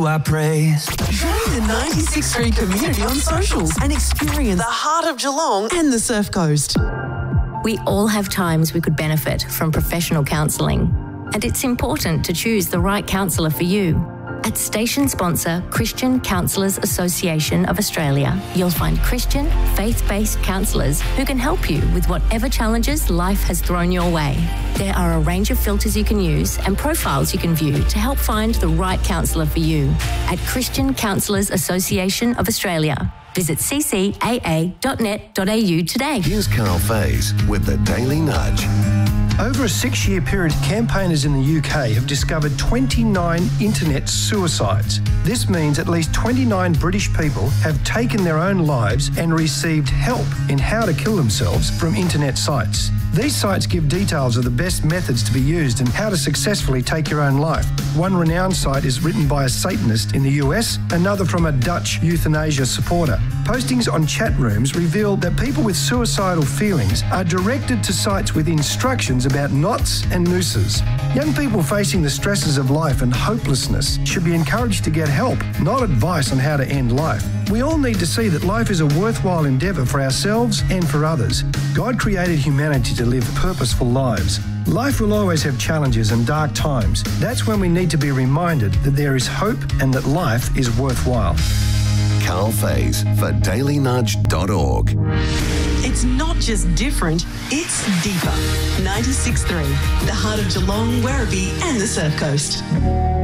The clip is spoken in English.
I praise. Join the 96.3 community on socials and experience the heart of Geelong and the Surf Coast. We all have times we could benefit from professional counselling, and it's important to choose the right counsellor for you. At station sponsor Christian Counsellors Association of Australia, you'll find Christian, faith-based counsellors who can help you with whatever challenges life has thrown your way. There are a range of filters you can use and profiles you can view to help find the right counsellor for you. At Christian Counsellors Association of Australia, visit ccaa.net.au today. Here's Carl Faze with the Daily Nudge. Over a 6-year period, campaigners in the UK have discovered 29 internet suicides. This means at least 29 British people have taken their own lives and received help in how to kill themselves from internet sites. These sites give details of the best methods to be used and how to successfully take your own life. One renowned site is written by a Satanist in the US, another from a Dutch euthanasia supporter. Postings on chat rooms reveal that people with suicidal feelings are directed to sites with instructions about knots and nooses. Young people facing the stresses of life and hopelessness should be encouraged to get help, not advice on how to end life. We all need to see that life is a worthwhile endeavour for ourselves and for others. God created humanity to live purposeful lives. Life will always have challenges and dark times. That's when we need to be reminded that there is hope and that life is worthwhile. Carl Faze for dailynudge.org. It's not just different, it's deeper. 96.3, the heart of Geelong, Werribee and the Surf Coast.